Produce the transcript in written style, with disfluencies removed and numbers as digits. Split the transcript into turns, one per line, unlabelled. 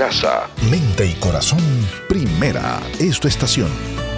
casa. Mente y corazón, Primera es tu estación.